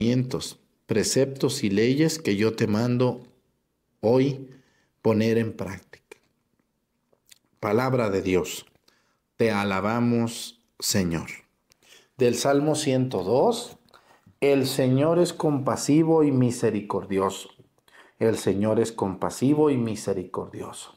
preceptos y leyes que yo te mando hoy poner en práctica. Palabra de Dios. Te alabamos, Señor. Del Salmo 102. El Señor es compasivo y misericordioso. El Señor es compasivo y misericordioso.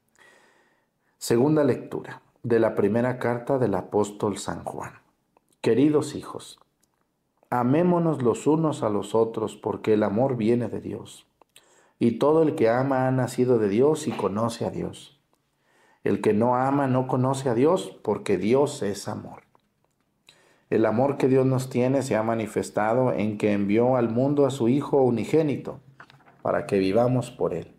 Segunda lectura de la primera carta del apóstol San Juan. Queridos hijos, amémonos los unos a los otros, porque el amor viene de Dios. Y todo el que ama ha nacido de Dios y conoce a Dios. El que no ama no conoce a Dios, porque Dios es amor. El amor que Dios nos tiene se ha manifestado en que envió al mundo a su Hijo unigénito, para que vivamos por Él.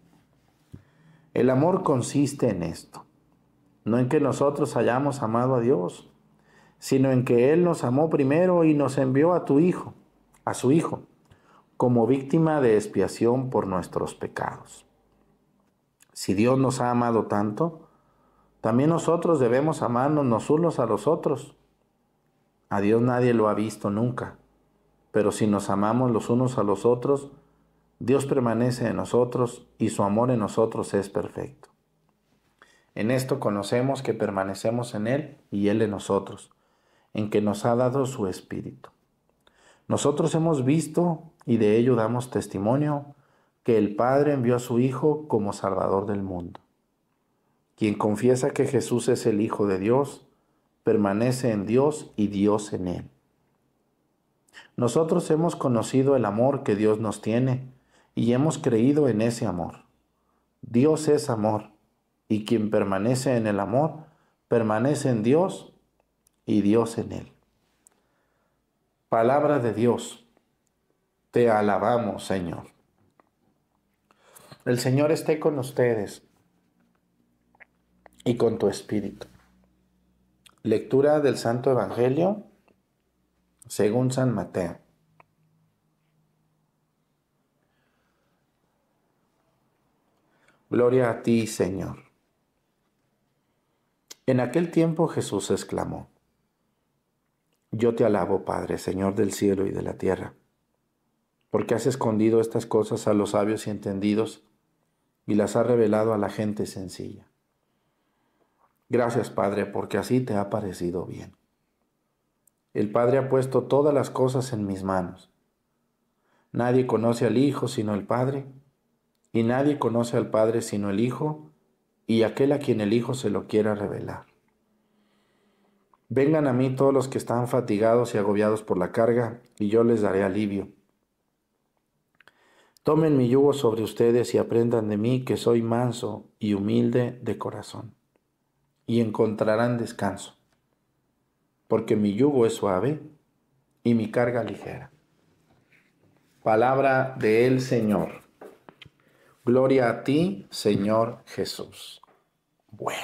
El amor consiste en esto, no en que nosotros hayamos amado a Dios, sino en que Él nos amó primero y nos envió a su Hijo, como víctima de expiación por nuestros pecados. Si Dios nos ha amado tanto, también nosotros debemos amarnos los unos a los otros. A Dios nadie lo ha visto nunca, pero si nos amamos los unos a los otros, Dios permanece en nosotros y su amor en nosotros es perfecto. En esto conocemos que permanecemos en Él y Él en nosotros, en que nos ha dado su Espíritu. Nosotros hemos visto y de ello damos testimonio que el Padre envió a su Hijo como Salvador del mundo. Quien confiesa que Jesús es el Hijo de Dios, permanece en Dios y Dios en Él. Nosotros hemos conocido el amor que Dios nos tiene y hemos creído en ese amor. Dios es amor, y quien permanece en el amor, permanece en Dios y Dios en Él. Palabra de Dios, te alabamos, Señor. El Señor esté con ustedes y con tu espíritu. Lectura del Santo Evangelio según San Mateo. Gloria a ti, Señor. En aquel tiempo Jesús exclamó: Yo te alabo, Padre, Señor del cielo y de la tierra, porque has escondido estas cosas a los sabios y entendidos y las has revelado a la gente sencilla. Gracias, Padre, porque así te ha parecido bien. El Padre ha puesto todas las cosas en mis manos. Nadie conoce al Hijo sino el Padre, y nadie conoce al Padre sino el Hijo, y aquel a quien el Hijo se lo quiera revelar. Vengan a mí todos los que están fatigados y agobiados por la carga, y yo les daré alivio. Tomen mi yugo sobre ustedes y aprendan de mí, que soy manso y humilde de corazón, y encontrarán descanso, porque mi yugo es suave y mi carga ligera. Palabra del Señor. Gloria a ti, Señor Jesús. Bueno,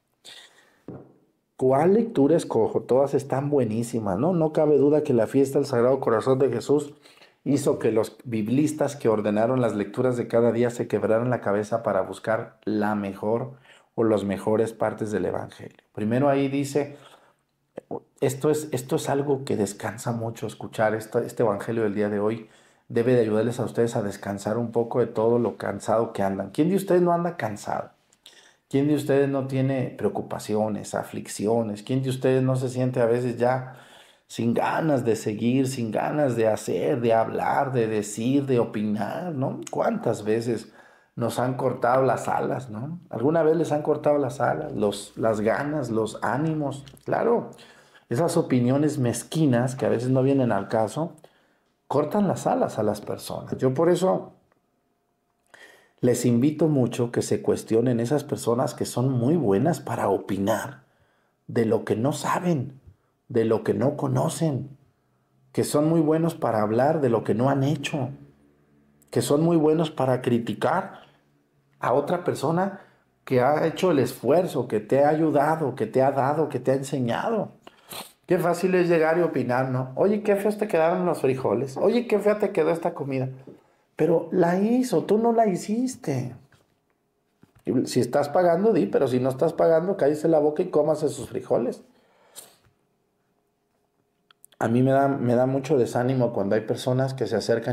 ¿cuál lectura escojo? Todas están buenísimas, ¿no? No cabe duda que la fiesta del Sagrado Corazón de Jesús hizo que los biblistas que ordenaron las lecturas de cada día se quebraran la cabeza para buscar la mejor o las mejores partes del Evangelio. Primero ahí dice, esto es algo que descansa mucho escuchar, este Evangelio del día de hoy debe de ayudarles a ustedes a descansar un poco de todo lo cansado que andan. ¿Quién de ustedes no anda cansado? ¿Quién de ustedes no tiene preocupaciones, aflicciones? ¿Quién de ustedes no se siente a veces ya sin ganas de seguir, sin ganas de hacer, de hablar, de decir, de opinar, ¿no? ¿Cuántas veces nos han cortado las alas, ¿no? ¿Alguna vez les han cortado las alas, las ganas, los ánimos? Claro, esas opiniones mezquinas que a veces no vienen al caso, cortan las alas a las personas. Yo por eso les invito mucho que se cuestionen esas personas que son muy buenas para opinar de lo que no saben, de lo que no conocen, que son muy buenos para hablar de lo que no han hecho, que son muy buenos para criticar a otra persona que ha hecho el esfuerzo, que te ha ayudado, que te ha dado, que te ha enseñado. Qué fácil es llegar y opinar, ¿no? Oye, qué feos te quedaron los frijoles. Oye, qué fea te quedó esta comida. Pero la hizo, tú no la hiciste. Si estás pagando, di, pero si no estás pagando, cállese la boca y cómase sus frijoles. A mí me da mucho desánimo cuando hay personas que se acercan